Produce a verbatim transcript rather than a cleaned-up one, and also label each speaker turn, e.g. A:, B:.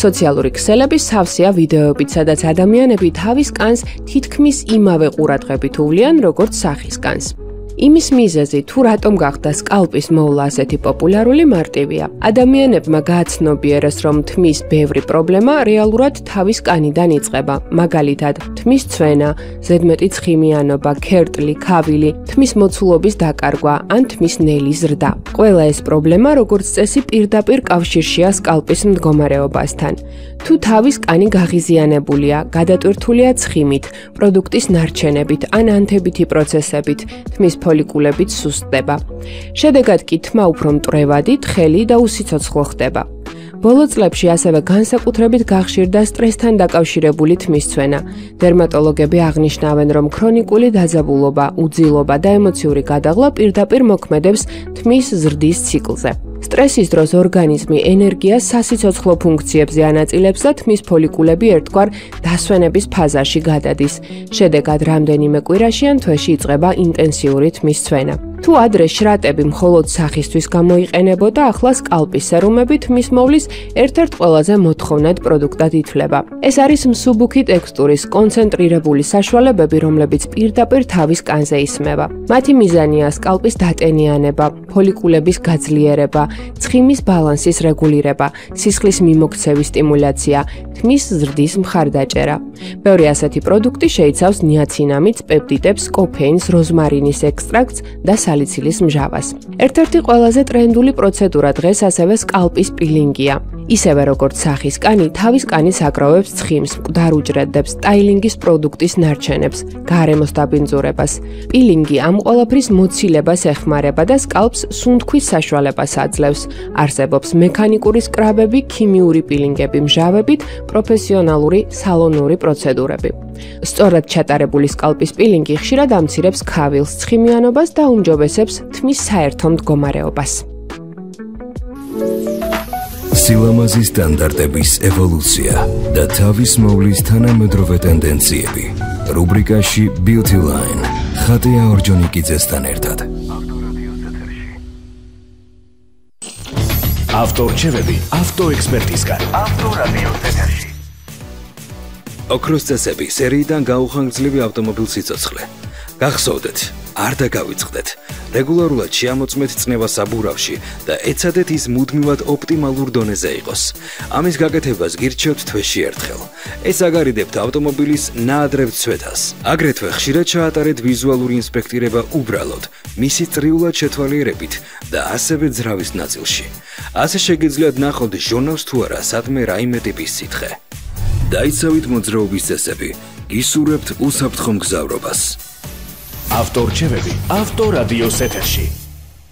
A: სოციალური ქსელები სავსეა ვიდეოებით, სადაც ადამიანები თავის კანს თითქმის იმავე ყურადღებით უვლიან, როგორც სახის კანს. იმის მიზეზი, თუ რატომ გახდა სკალპის მოვლა ასეთი პოპულარული, მარტივია. ადამიანებმა გააცნობიერეს, რომ თმის ბევრი პრობლემა რეალურად თავის კანიდან იწყება. მაგალითად, თმის ცვენა, ზედმეტი ცხიმიანობა, ქერტლი, ქავილი, თმის მოცულობის დაკარგვა ან თმის ნელის ზრდა. ყველა ეს პრობლემა, როგორც წესი, პირდაპირ კავშირშია სკალპის მდგომარეობასთან. თუ თავის კანი გაღიზიანებულია, გადატვირთულია ცხიმით, პროდუქტის ნარჩენებით ან ანთებითი პროცესებით, თმის ფოლიკულებით სუსტდება. შედეგად კი თმა უფრო მტვრევადი, თხელი და usიცოცხლო ხდება. ბოლო წლებში ასევე განსაკუთრებით გახშირდა სტრესთან დაკავშირებული თმის ცვენა. დერმატოლოგები აღნიშნავენ, რომ ქრონიკული დაძაბულობა, უძილობა და ემოციური გადაღლა პირდაპირ მოქმედებს თმის ზრდის ციკლზე. სტრესის დროს ორგანიზმი ენერგიას სასიცოცხლო ფუნქციებზე ანაწილებს და თმის ფოლიკულები ერთგვარ დასვენების ფაზაში გადადის. შედეგად რამდენიმე კვირაში ან თვეში იწყება ინტენსიური თმის ცვენა. თუ ადრე შრატები მხოლოდ სახისთვის გამოიყენებოდა, ახლა სკალპის სერუმები თმის მოვლის ერთ-ერთ ყველაზე მოთხოვნად პროდუქტად ითვლება. ეს არის მსუბუქი ტექსტურის კონცენტრირებული საშუალებები, რომლებიც პირდაპირ თავის კანზე ისმება. მათი მიზანია სკალპის დატენიანება, ფოლიკულების გაძლიერება, ცხიმის ბალანსის რეგულირება, სისხლის მიმოქცევის სტიმულაცია, თმის ზრდის მხარდაჭერა. ბევრი ასეთი პროდუქტი შეიცავს ნიაცინამიდს, პეპტიდებს, კოფეინს, როზმარინის ექსტრაქტს და სალიცილის მჟავას. ერთ-ერთი ყველაზე ტრენდული პროცედურა დღეს ასევე სკალპის პილინგია. ისევე როგორც სახის კანი, თავის კანის აკროვებს ცხიმს, მკვდარ უჯრედებს, სტაილინგის პროდუქტის ნარჩენებს, გარემოს დაბინძურებას. პილინგი ამ ყველაფრის მოცილებას ეხმარება და სკალპს სუნთქვის საშუალებას აძლევს. არსებობს მექანიკური სკრაბები, ქიმიური პილინგები მჟავებით, პროფესიონალური სალონური პროცედურები. სწორად ჩატარებული სკალპის პილინგი ხშირად ამცირებს ქავილს, ცხიმიანობას და უმჯობესებს თმის საერთო მდგომარეობას.
B: სილამაზის სტანდარტების ევოლუცია და თავის მოვლის თანამედროვე ტენდენციები. რუბრიკაში Beauty Line. ხატია ორჯონიკიძესთან ერთად. ავტორჩევები ავტოექსპერტისგან. ავტორადიოს ეთერში. ოქროს წესები სერიიდან გაუხანგრძლივი ავტომობილ სიცოცხლე. გახსოვდეთ, არ დაგავიწყდეთ. რეგულარულად შეამოწმეთ წნევა საბურავში და ეცადეთ ის მუდმივად ოპტიმალურ დონეზე იყოს. ამის გაკეთებას გირჩევთ თვეში ერთხელ. ეს აგარიდებთ ავტომობილის ნაადრევ ცვეთას. აგრეთვე ხშირად ჩაატარეთ ვიზუალური ინსპექტირება უბრალოდ, მისი წრიულად შეთვალიერებით და ასევე ძრავის ნაწილში. ასე შეგიძლიათ ნახოთ ჟურნალს თუ არა სადმე რაიმე ტიპის სითხე. დაიცავით მოძრაობის წესები, გისურვებთ უსაფრთხო მგზავრობას. ავტორჩევები ავტორადიოს ეთერში.